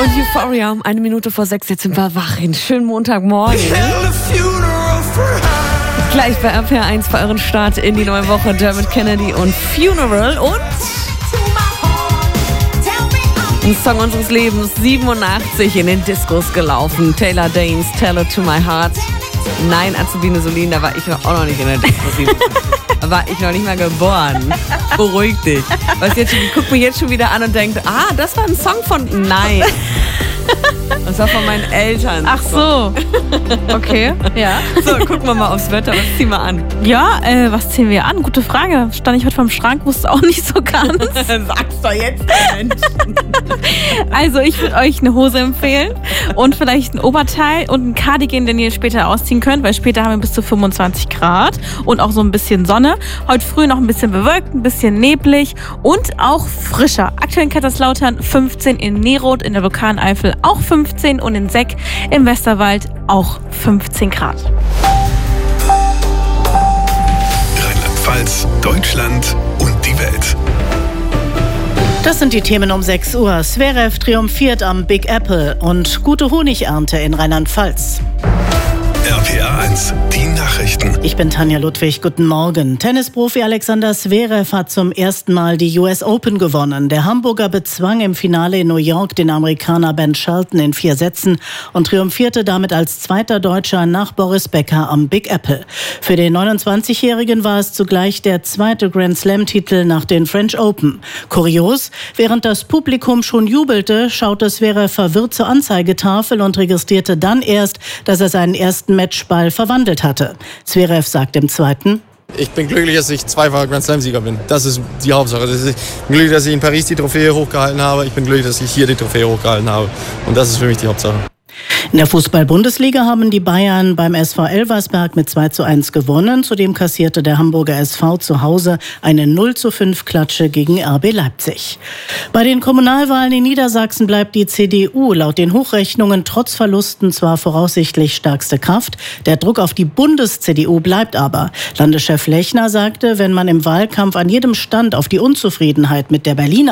Euphoria, 1:01 jetzt sind wir wach. Einen schönen Montagmorgen. Gleich bei RPR1 für euren Start in die neue Woche. Dermot Kennedy und Funeral und ein Song unseres Lebens, 87 in den Discos gelaufen. Taylor Daynes, Tell It To My Heart. Nein, Azubine Solin, da war ich auch noch nicht in der Disco. Da war ich noch nicht mal geboren. Beruhig dich. Guck mich jetzt schon wieder an und denkt, das war ein Song von... Nein. Das war von meinen Eltern. Ach so. Okay, ja. So, gucken wir mal aufs Wetter. Was ziehen wir an? Ja, was ziehen wir an? Gute Frage. Stand ich heute vorm Schrank, wusste auch nicht so ganz. Sag's doch jetzt, Mensch. Also, ich würde euch eine Hose empfehlen und vielleicht ein Oberteil und ein Cardigan, den ihr später ausziehen könnt, weil später haben wir bis zu 25 Grad und auch so ein bisschen Sonne. Heute früh noch ein bisschen bewölkt, ein bisschen neblig und auch frischer. Aktuell in Kaiserslautern 15, in Neroth in der Vulkaneifel auch 15 und in Seck im Westerwald auch 15 Grad. Rheinland-Pfalz, Deutschland und die Welt. Das sind die Themen um 6 Uhr. Zverev triumphiert am Big Apple und gute Honigernte in Rheinland-Pfalz. RPR1, die Nachrichten. Ich bin Tanja Ludwig, guten Morgen. Tennisprofi Alexander Zverev hat zum ersten Mal die US Open gewonnen. Der Hamburger bezwang im Finale in New York den Amerikaner Ben Shelton in 4 Sätzen und triumphierte damit als zweiter Deutscher nach Boris Becker am Big Apple. Für den 29-Jährigen war es zugleich der zweite Grand-Slam-Titel nach den French Open. Kurios, während das Publikum schon jubelte, schaute Zverev verwirrt zur Anzeigetafel und registrierte dann erst, dass er seinen ersten Matchball verwandelt hatte. Zverev sagt im zweiten: Ich bin glücklich, dass ich zweifacher Grand Slam-Sieger bin. Das ist die Hauptsache. Ich bin glücklich, dass ich in Paris die Trophäe hochgehalten habe. Ich bin glücklich, dass ich hier die Trophäe hochgehalten habe. Und das ist für mich die Hauptsache. In der Fußball-Bundesliga haben die Bayern beim SV Elversberg mit 2:1 gewonnen. Zudem kassierte der Hamburger SV zu Hause eine 0:5 Klatsche gegen RB Leipzig. Bei den Kommunalwahlen in Niedersachsen bleibt die CDU laut den Hochrechnungen trotz Verlusten zwar voraussichtlich stärkste Kraft. Der Druck auf die Bundes-CDU bleibt aber. Landeschef Lechner sagte, wenn man im Wahlkampf an jedem Stand auf die Unzufriedenheit mit der Berliner